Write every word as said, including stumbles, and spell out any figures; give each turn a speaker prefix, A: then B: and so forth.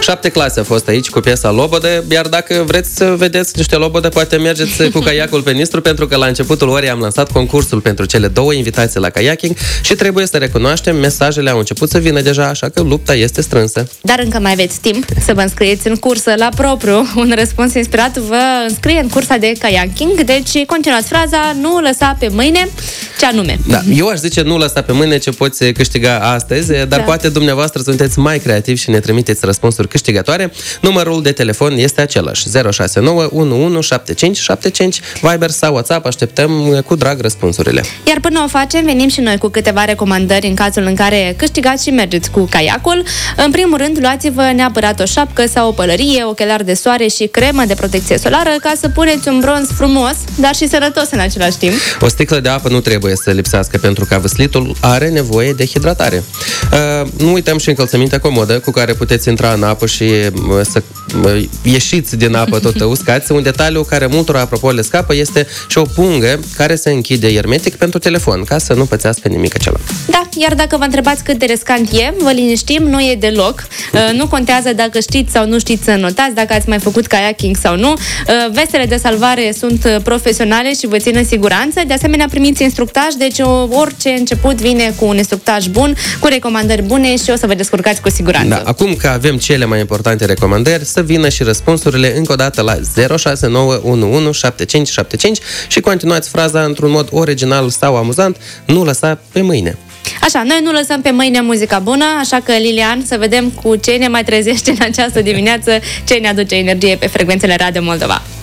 A: Șapte clase a fost aici cu piesa Lobodă, iar dacă vreți să vedeți niște Lobodă, poate mergeți cu caiacul pe Nistru, pentru că la începutul orei am lansat concursul pentru cele două invitații la kayaking și trebuie să recunoaștem, mesajele au început să vină deja, așa că lupta este strânsă.
B: Dar încă mai aveți timp să vă înscrieți în cursă la propriu. Un răspuns inspirat vă înscrie în cursa de kayaking, deci continuați fraza, nu lăsa pe mâine, ce anume.
A: Da, eu aș zice nu lăsa pe mâine ce poți câștiga astăzi, dar da. Poate dumneavoastră sunteți mai creativi și ne trimiteți răspunsuri câștigătoare. Numărul de telefon este același, zero șase nouă unu unu șapte cinci șapte cinci, Viber sau WhatsApp, așteptăm cu drag răspunsurile.
B: Iar până o facem, venim și noi cu câteva recomandări în cazul în care câștigați și mergeți cu caiacul. În primul rând, luați-vă neapărat o șapcă sau o pălărie, ochelari de soare și cremă de protecție solară ca să puneți un bronz frumos, dar și sănătos în același timp.
A: O sticlă de apă nu trebuie să lipsească, pentru că văslitul are nevoie de hidratare. Uh, nu uităm și încălțămintea comodă cu care puteți intra în apă și uh, să uh, ieșiți din apă tot uscați. Un detaliu care multora, apropo, le scapă este și o pungă care se închide hermetic pentru telefon, ca să nu pățească nimic acela.
B: Da, iar dacă vă întrebați cât de riscant e, vă liniștim, nu e deloc. Uh, nu contează dacă știți sau nu știți să notați, dacă ați mai făcut kayaking sau nu. Uh, vestele de salvare sunt profesionale și vă țin în siguranță. De asemenea, primiți instructaj, deci orice început vine cu un instructaj bun, cu recomandări bune și o să vă descurcați cu siguranță.
A: Da, acum că avem cele mai importante recomandări, să vină și răspunsurile încă o dată la zero șase nouă unu unu șapte cinci șapte cinci și continuați fraza într-un mod original sau amuzant, nu lăsa pe mâine.
B: Așa, noi nu lăsăm pe mâine muzica bună, așa că, Lilian, să vedem cu ce ne mai trezește în această dimineață, ce ne aduce energie pe frecvențele Radio Moldova.